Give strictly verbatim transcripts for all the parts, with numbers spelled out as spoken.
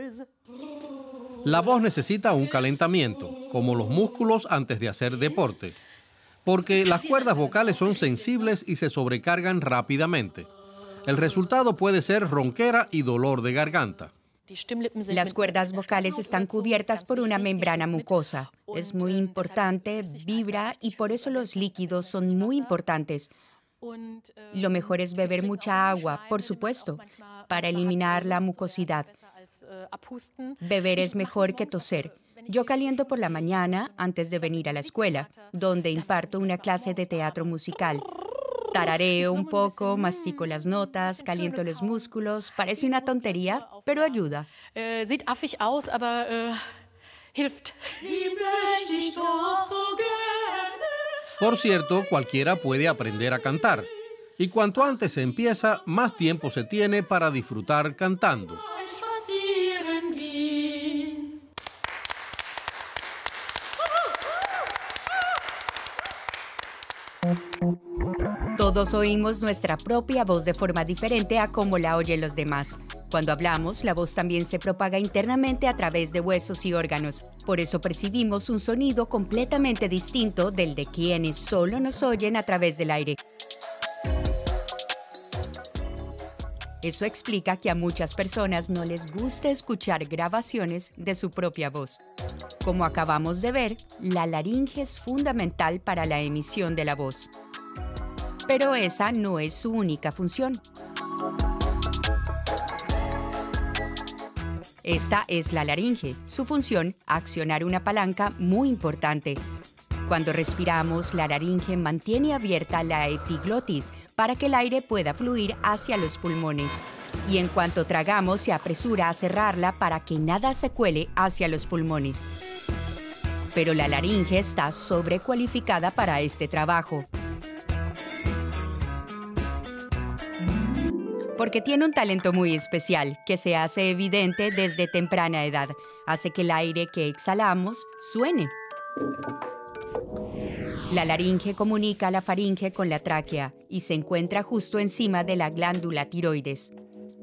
La voz necesita un calentamiento, como los músculos antes de hacer deporte, porque las cuerdas vocales son sensibles y se sobrecargan rápidamente. El resultado puede ser ronquera y dolor de garganta. Las cuerdas vocales están cubiertas por una membrana mucosa. Es muy importante, vibra y por eso los líquidos son muy importantes. Lo mejor es beber mucha agua, por supuesto, para eliminar la mucosidad. Beber es mejor que toser. Yo caliento por la mañana antes de venir a la escuela, donde imparto una clase de teatro musical. Tarareo un poco, mastico las notas, caliento los músculos. Parece una tontería, pero ayuda. Sieht affig aus, aber äh, hilft. Por cierto, cualquiera puede aprender a cantar. Y cuanto antes se empieza, más tiempo se tiene para disfrutar cantando. Todos oímos nuestra propia voz de forma diferente a cómo la oyen los demás. Cuando hablamos, la voz también se propaga internamente a través de huesos y órganos. Por eso percibimos un sonido completamente distinto del de quienes solo nos oyen a través del aire. Eso explica que a muchas personas no les gusta escuchar grabaciones de su propia voz. Como acabamos de ver, la laringe es fundamental para la emisión de la voz. Pero esa no es su única función. Esta es la laringe. Su función, accionar una palanca muy importante. Cuando respiramos, la laringe mantiene abierta la epiglotis para que el aire pueda fluir hacia los pulmones. Y en cuanto tragamos, se apresura a cerrarla para que nada se cuele hacia los pulmones. Pero la laringe está sobrecualificada para este trabajo. Porque tiene un talento muy especial que se hace evidente desde temprana edad. Hace que el aire que exhalamos suene. La laringe comunica la faringe con la tráquea y se encuentra justo encima de la glándula tiroides.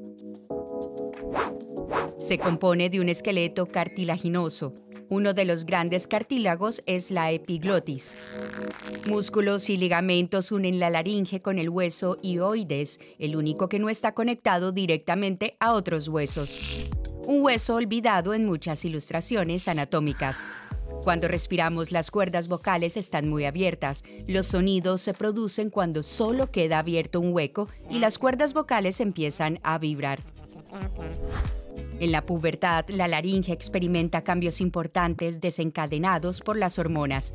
Se compone de un esqueleto cartilaginoso. Uno de los grandes cartílagos es la epiglotis. Músculos y ligamentos unen la laringe con el hueso hioides, el único que no está conectado directamente a otros huesos. Un hueso olvidado en muchas ilustraciones anatómicas. Cuando respiramos, las cuerdas vocales están muy abiertas. Los sonidos se producen cuando solo queda abierto un hueco y las cuerdas vocales empiezan a vibrar. En la pubertad, la laringe experimenta cambios importantes desencadenados por las hormonas.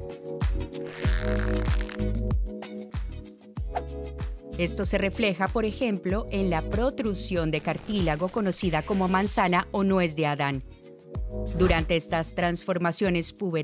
Esto se refleja, por ejemplo, en la protrusión de cartílago conocida como manzana o nuez de Adán. Durante estas transformaciones puberales,